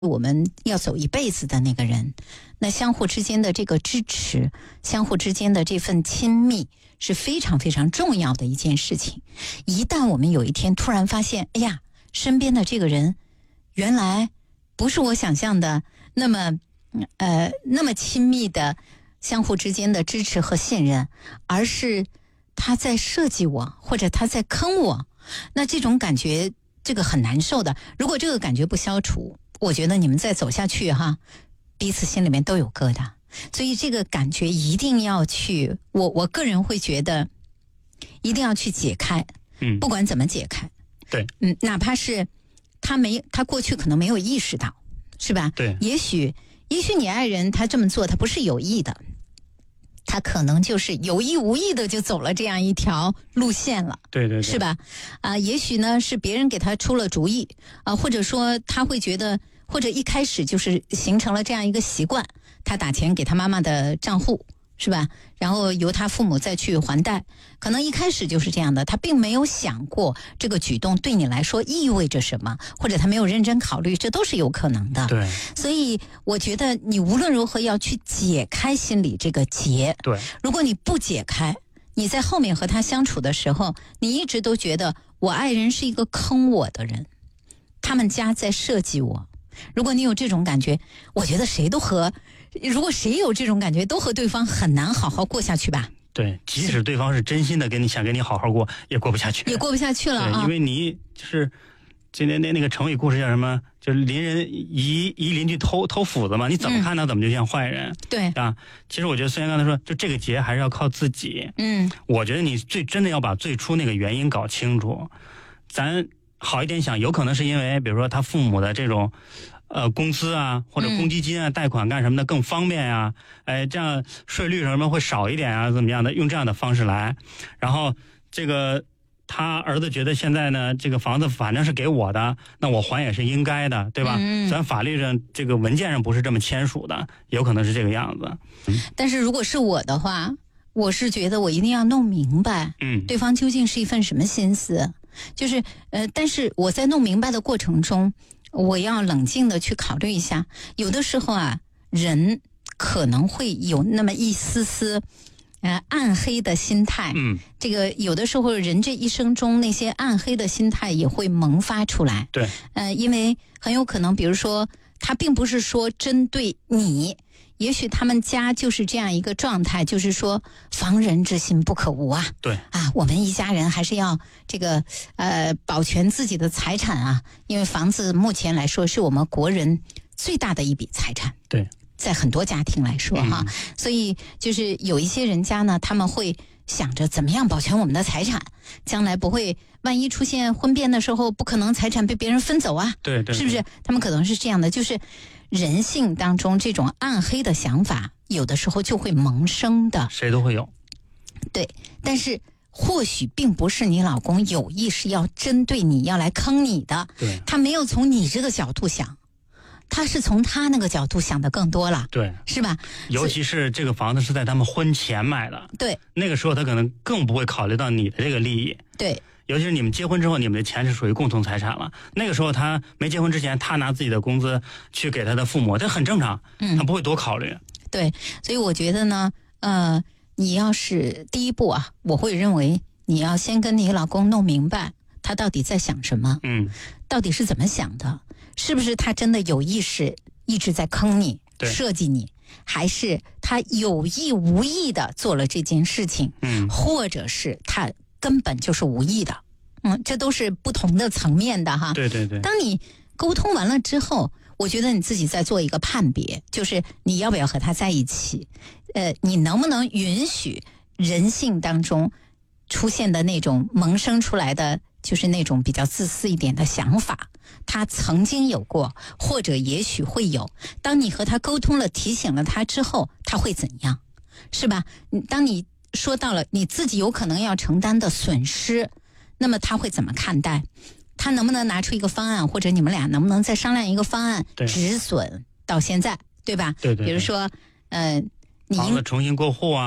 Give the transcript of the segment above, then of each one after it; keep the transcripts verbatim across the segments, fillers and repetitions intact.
我们要走一辈子的那个人，那相互之间的这个支持，相互之间的这份亲密是非常非常重要的一件事情。一旦我们有一天突然发现，哎呀，身边的这个人原来不是我想象的那么呃那么亲密的相互之间的支持和信任，而是他在设计我，或者他在坑我，那这种感觉这个很难受的。如果这个感觉不消除，我觉得你们再走下去哈，彼此心里面都有疙瘩。所以这个感觉一定要去，我我个人会觉得一定要去解开， 嗯， 不管怎么解开， 对， 嗯，哪怕是他没他过去可能没有意识到，是吧？ 对， 也许也许你爱人他这么做他不是有意的，他可能就是有意无意的就走了这样一条路线了， 对对对， 是吧？啊、呃，也许呢是别人给他出了主意啊、呃，或者说他会觉得，或者一开始就是形成了这样一个习惯，他打钱给他妈妈的账户，是吧？然后由他父母再去还贷，可能一开始就是这样的，他并没有想过这个举动对你来说意味着什么，或者他没有认真考虑，这都是有可能的。 对， 所以我觉得你无论如何要去解开心里这个结。 对，如果你不解开，你在后面和他相处的时候，你一直都觉得我爱人是一个坑我的人，他们家在设计我。如果你有这种感觉，我觉得谁都和如果谁有这种感觉，都和对方很难好好过下去吧。 对，即使对方是真心的跟你想跟你好好过，也过不下去， 也过不下去了啊！ 对，因为你就是今天那那个成语故事叫什么？就是邻人移移邻居偷偷斧子嘛，你怎么看他、嗯、怎么就像坏人？对啊，其实我觉得虽然刚才说，就这个结还是要靠自己。嗯，我觉得你最真的要把最初那个原因搞清楚。咱好一点想，有可能是因为比如说他父母的这种。呃，工资啊，或者公积金啊，贷款干什么的更方便呀、啊？哎，这样税率什么会少一点啊？怎么样的？用这样的方式来，然后这个他儿子觉得现在呢，这个房子反正是给我的，那我还也是应该的，对吧？嗯，虽然法律上这个文件上不是这么签署的，有可能是这个样子。 嗯，但是如果是我的话，我是觉得我一定要弄明白，嗯，对方究竟是一份什么心思，就是呃，但是我在弄明白的过程中。我要冷静的去考虑一下，有的时候啊，人可能会有那么一丝丝，呃，暗黑的心态。嗯，这个有的时候人这一生中那些暗黑的心态也会萌发出来。 对， 呃，因为很有可能，比如说，他并不是说针对你。也许他们家就是这样一个状态，就是说防人之心不可无啊。 对啊，我们一家人还是要这个呃保全自己的财产啊，因为房子目前来说是我们国人最大的一笔财产。 对， 在很多家庭来说哈、嗯，所以就是有一些人家呢，他们会想着怎么样保全我们的财产，将来不会万一出现婚变的时候，不可能财产被别人分走啊。 对 对, 对， 是不是？他们可能是这样的，就是。人性当中这种暗黑的想法，有的时候就会萌生的， 谁都会有。 对，但是或许并不是你老公有意是要针对你要来坑你的， 对， 他没有从你这个角度想，他是从他那个角度想的更多了， 对， 是吧？ 尤其是这个房子是在他们婚前买的， 对， 那个时候他可能更不会考虑到你的这个利益， 对。 尤其是你们结婚之后，你们的钱是属于共同财产了。那个时候他没结婚之前，他拿自己的工资去给他的父母，这很正常，嗯，他不会多考虑。 对，所以我觉得呢，呃，你要是第一步啊，我会认为你要先跟你老公弄明白他到底在想什么，嗯，到底是怎么想的，是不是他真的有意识一直在坑你、设计你，还是他有意无意的做了这件事情，嗯，或者是他。根本就是无意的，嗯，这都是不同的层面的哈。 对对对。 当你沟通完了之后，我觉得你自己在做一个判别，就是你要不要和他在一起，呃，你能不能允许人性当中出现的那种萌生出来的，就是那种比较自私一点的想法，他曾经有过，或者也许会有。当你和他沟通了，提醒了他之后，他会怎样？是吧？当你说到了你自己有可能要承担的损失，那么他会怎么看待？他能不能拿出一个方案，或者你们俩能不能再商量一个方案，止损到现在，对吧？ 对 对, 对。 比如说，呃，你房子重新过户啊，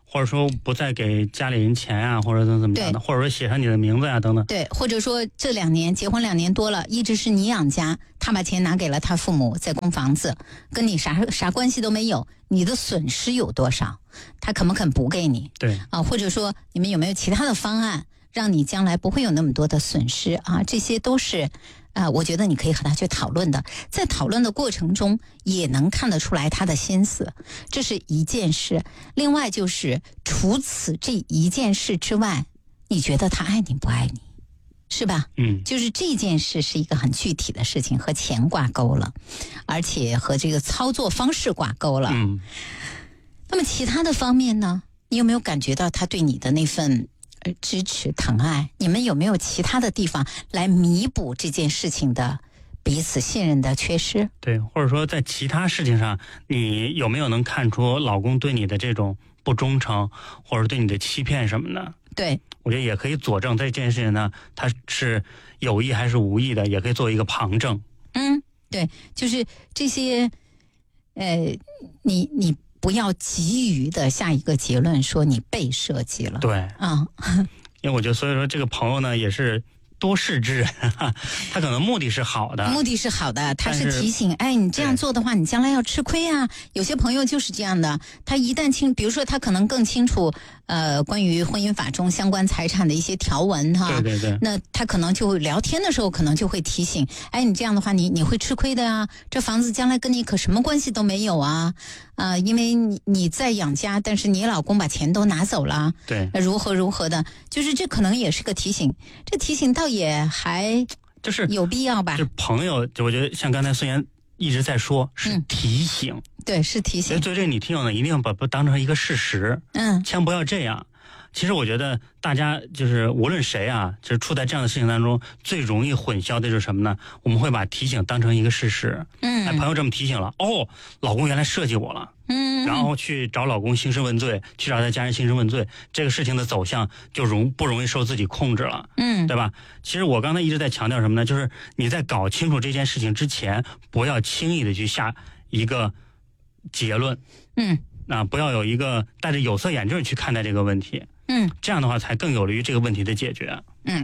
或者说不再给家里人钱啊，或者怎么怎么样的，或者说写上你的名字呀、啊、等等。 对，或者说这两年结婚两年多了，一直是你养家，他把钱拿给了他父母在供房子，跟你啥啥关系都没有，你的损失有多少？他肯不肯补给你？ 对啊，或者说你们有没有其他的方案，让你将来不会有那么多的损失啊？这些都是。啊、呃，我觉得你可以和他去讨论的，在讨论的过程中也能看得出来他的心思，这是一件事。另外就是除此这一件事之外，你觉得他爱你不爱你，是吧？ 嗯， 就是这件事是一个很具体的事情，和钱挂钩了，而且和这个操作方式挂钩了。 嗯， 那么其他的方面呢？你有没有感觉到他对你的那份支持疼爱？你们有没有其他的地方来弥补这件事情的彼此信任的缺失？ 对，或者说在其他事情上，你有没有能看出老公对你的这种不忠诚，或者对你的欺骗什么的？ 对， 我觉得也可以佐证这件事情呢，他是有意还是无意的，也可以作为一个旁证。 嗯，对，就是这些，呃，你你。不要急于的下一个结论说你被设计了。 对， 啊、嗯， 因为我觉得，所以说这个朋友呢也是多事之人，他可能目的是好的， 目的是好的，他是提醒，哎，你这样做的话，你将来要吃亏啊。有些朋友就是这样的，他一旦清，比如说他可能更清楚，呃，关于婚姻法中相关财产的一些条文哈， 对对对， 那他可能就聊天的时候，可能就会提醒，哎，你这样的话，你你会吃亏的啊，这房子将来跟你可什么关系都没有啊，啊、呃，因为你你在养家，但是你老公把钱都拿走了， 对， 如何如何的，就是这可能也是个提醒，这提醒倒也还就是有必要吧？ 就朋友，就我觉得像刚才孙岩一直在说，是提醒，嗯、 对，是提醒。 所以对这个你听友呢，一定要把它当成一个事实， 嗯， 千万不要这样。其实我觉得大家就是无论谁啊，就是处在这样的事情当中，最容易混淆的就是什么呢？我们会把提醒当成一个事实。 嗯， 哎，朋友这么提醒了，哦，老公原来设计我了。 嗯， 然后去找老公兴师问罪，去找他家人兴师问罪，这个事情的走向就容不容易受自己控制了， 嗯， 对吧？其实我刚才一直在强调什么呢？就是你在搞清楚这件事情之前，不要轻易的去下一个结论， 嗯， 啊，不要有一个戴着有色眼镜去看待这个问题， 嗯， 这样的话才更有利于这个问题的解决， 嗯。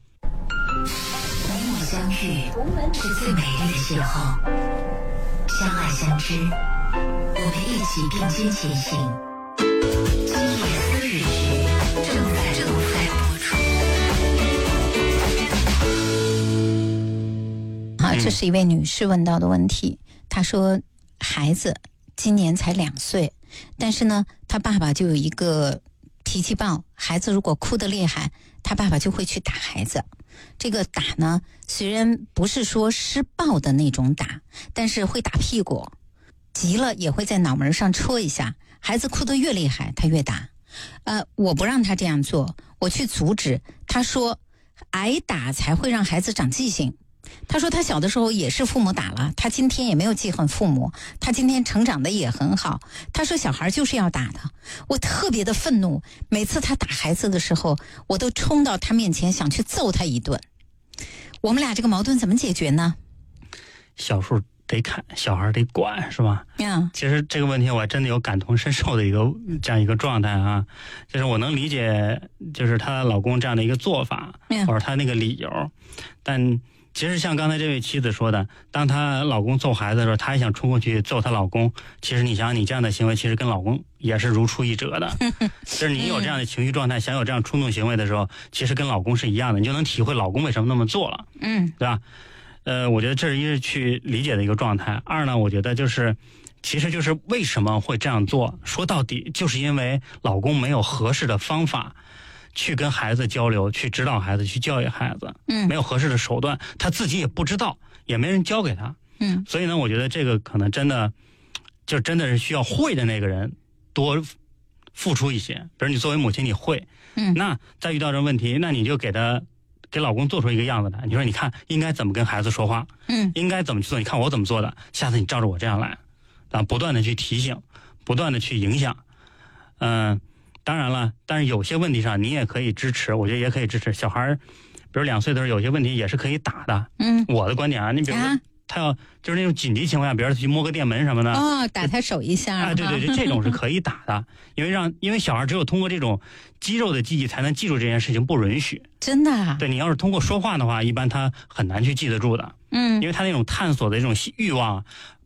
你我相遇是最美丽的邂逅，相爱相知。我们一起并肩前行。今夜思日剧正在正在播出。好，这是一位女士问到的问题。她说，孩子今年才两岁，但是呢，他爸爸就有一个脾气暴，孩子如果哭得厉害，他爸爸就会去打孩子。这个打呢，虽然不是说施暴的那种打，但是会打屁股。急了也会在脑门上戳一下，孩子哭得越厉害他越打。呃，我不让他这样做，我去阻止。他说挨打才会让孩子长记性。他说他小的时候也是父母打了，他今天也没有记恨父母，他今天成长的也很好。他说小孩就是要打的。我特别的愤怒，每次他打孩子的时候，我都冲到他面前想去揍他一顿。我们俩这个矛盾怎么解决呢？ 小数得看，小孩得管，是吧？ 嗯， 其实这个问题我真的有感同身受的一个这样一个状态啊，就是我能理解，就是她老公这样的一个做法， 嗯、 或者他那个理由，但其实像刚才这位妻子说的，当她老公揍孩子的时候，她还想冲过去揍她老公。其实你想想，你这样的行为其实跟老公也是如出一辙的。就是你有这样的情绪状态，想有这样冲动行为的时候，其实跟老公是一样的，你就能体会老公为什么那么做了。 嗯， 对吧？呃，我觉得这是一是去理解的一个状态。二呢，我觉得就是，其实就是为什么会这样做，说到底就是因为老公没有合适的方法去跟孩子交流，去指导孩子，去教育孩子， 嗯， 没有合适的手段，他自己也不知道，也没人教给他， 嗯， 所以呢，我觉得这个可能真的就真的是需要会的那个人多付出一些。比如你作为母亲，你会， 嗯， 那再遇到这问题，那你就给他。给老公做出一个样子来，你说你看应该怎么跟孩子说话， 嗯， 应该怎么去做，你看我怎么做的，下次你照着我这样来，啊，不断的去提醒，不断的去影响，嗯、呃，当然了，但是有些问题上你也可以支持，我觉得也可以支持小孩，比如两岁的时候有些问题也是可以打的， 嗯， 我的观点啊，你比如说他要就是那种紧急情况下，比如说去摸个电门什么的， 哦，打他手一下啊，对对对，这种是可以打的，因为让因为小孩只有通过这种肌肉的记忆才能记住这件事情，不允许。 真的啊？ 对，你要是通过说话的话，一般他很难去记得住的。 嗯， 因为他那种探索的这种欲望。